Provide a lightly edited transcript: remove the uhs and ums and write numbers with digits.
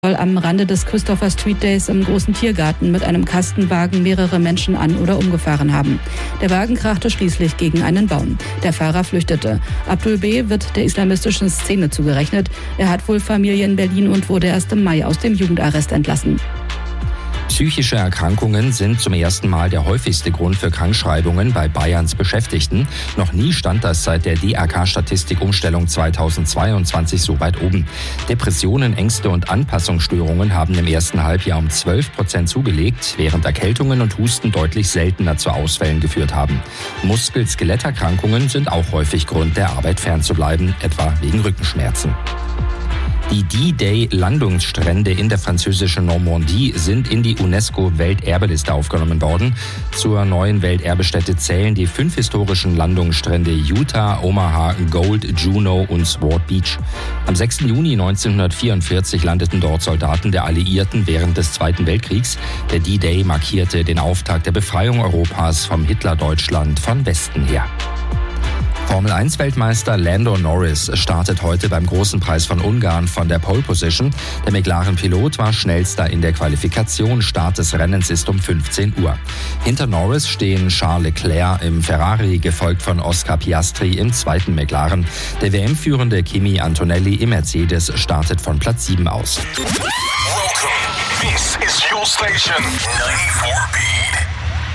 soll am Rande des Christopher Street Days im großen Tiergarten mit einem Kastenwagen mehrere Menschen an- oder umgefahren haben. Der Wagen krachte schließlich gegen einen Baum. Der Fahrer flüchtete. Abdul B. wird der islamistischen Szene zugerechnet. Er hat wohl Familie in Berlin und wurde erst im Mai aus dem Jugendarrest entlassen. Psychische Erkrankungen sind zum ersten Mal der häufigste Grund für Krankschreibungen bei Bayerns Beschäftigten. Noch nie stand das seit der DRK-Statistikumstellung 2022 so weit oben. Depressionen, Ängste und Anpassungsstörungen haben im ersten Halbjahr um 12% zugelegt, während Erkältungen und Husten deutlich seltener zu Ausfällen geführt haben. Muskel-Skeletterkrankungen sind auch häufig Grund, der Arbeit fernzubleiben, etwa wegen Rückenschmerzen. Die D-Day-Landungsstrände in der französischen Normandie sind in die UNESCO-Welterbeliste aufgenommen worden. Zur neuen Welterbestätte zählen die 5 historischen Landungsstrände Utah, Omaha, Gold, Juno und Sword Beach. Am 6. Juni 1944 landeten dort Soldaten der Alliierten während des Zweiten Weltkriegs. Der D-Day markierte den Auftakt der Befreiung Europas vom Hitler-Deutschland von Westen her. Formel-1-Weltmeister Lando Norris startet heute beim Großen Preis von Ungarn von der Pole Position. Der McLaren-Pilot war schnellster in der Qualifikation. Start des Rennens ist um 15 Uhr. Hinter Norris stehen Charles Leclerc im Ferrari, gefolgt von Oscar Piastri im zweiten McLaren. Der WM-führende Kimi Antonelli im Mercedes startet von Platz 7 aus. Welcome. This is your station 94 Beat.